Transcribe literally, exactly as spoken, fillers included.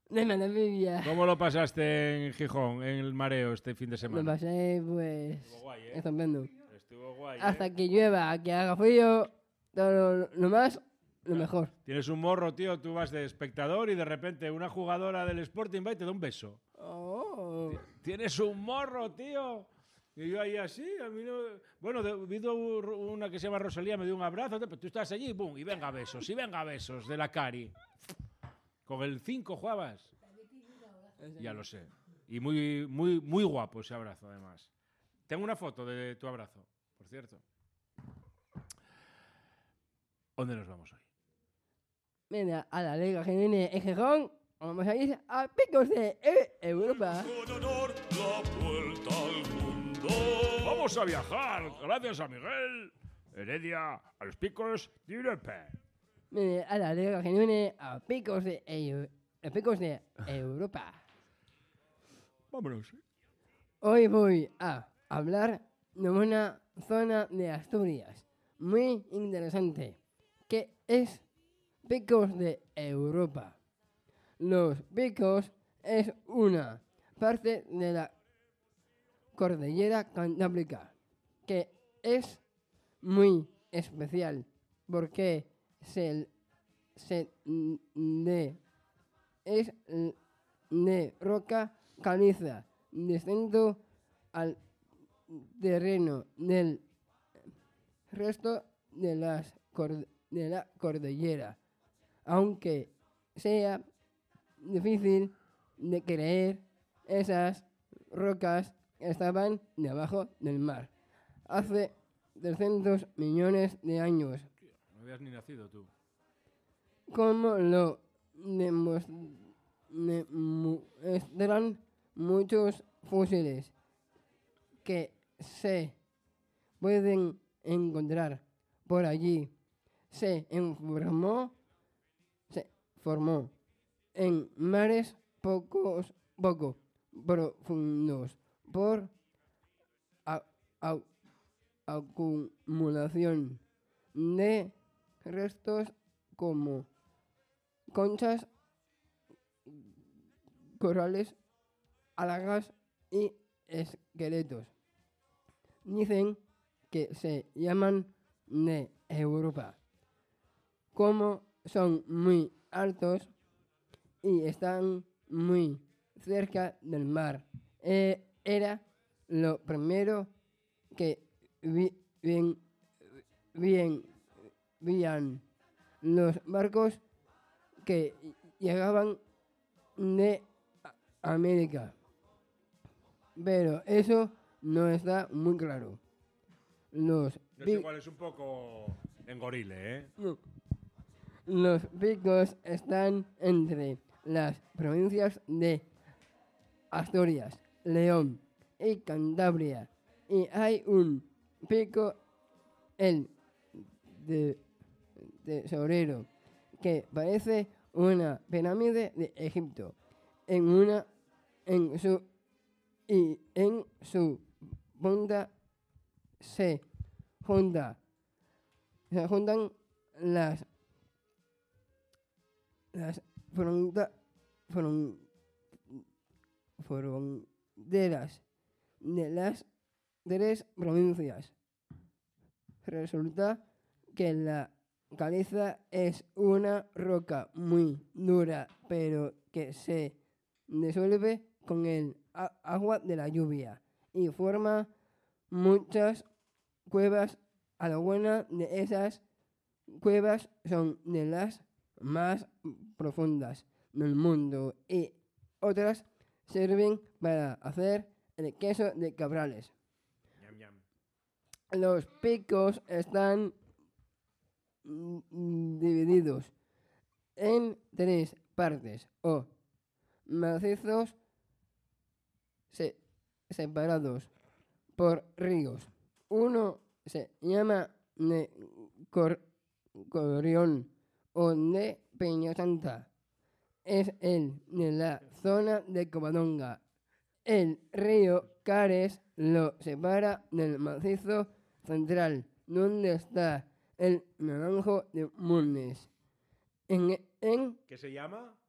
de Maravilla. ¿Cómo lo pasaste en Gijón, en el mareo, este fin de semana? Lo pasé, pues, Estuvo guay, ¿eh? estupendo. Estuvo guay, ¿eh? Hasta que llueva, que haga frío, todo lo, lo más, lo mejor. Tienes un morro, tío, tú vas de espectador y de repente una jugadora del Sporting va y te da un beso. Oh. Tienes un morro, tío. Y yo ahí así, a mí no... Bueno, de, vi una que se llama Rosalía, me dio un abrazo, pero tú estás allí, boom, y venga besos, y venga besos de la Cari. Con el cinco jugabas. Ya lo sé. Y muy, muy, muy guapo ese abrazo, además. Tengo una foto de tu abrazo, por cierto. ¿Dónde nos vamos hoy? Mira, a la Liga que viene en Gijón, vamos a ir a Picos de e Europa. Vamos a viajar, gracias a Miguel Heredia, a los Picos de Europa. Mira, a la Liga que viene a Picos de, e a Picos de Europa. Vámonos. Hoy voy a hablar de una zona de Asturias muy interesante, que es Picos de Europa. Los Picos es una parte de la cordillera cantábrica que es muy especial porque se, se de, es de roca caliza distinto al terreno del resto de, las de la cordillera, aunque sea difícil de creer, esas rocas estaban debajo del mar hace trescientos millones de años. No habías ni nacido tú. Como lo demuestran muchos fósiles que se pueden encontrar por allí. Se informó, se formó en mares pocos, poco profundos por a, a, acumulación de restos como conchas, corales, algas y esqueletos. Dicen que se llaman de Europa. Como son muy altos y están muy cerca del mar, eh, era lo primero que vi, bien, bien, veían los barcos que llegaban de América. Pero eso no está muy claro. Los no es igual, es un poco engorile, ¿eh? No. Los picos están entre las provincias de Asturias, León y Cantabria. Y hay un pico, el de, de tesorero, que parece una pirámide de Egipto. En una, en su, y en su punta se junta, se juntan las las fronta, fron, fronteras de las tres provincias. Resulta que la caliza es una roca muy dura, pero que se disuelve con el a- agua de la lluvia y forma muchas cuevas. A lo buena de esas cuevas son de las más profundas del mundo y otras sirven para hacer el queso de cabrales. Ñam, ñam. Los picos están mm, divididos en tres partes o macizos se- separados por ríos. Uno se llama de Cor- Corrión o de Peña Santa. Es el de la zona de Covadonga. El río Cares lo separa del macizo central, donde está el Naranjo de Munnes. En, en ¿Qué se llama?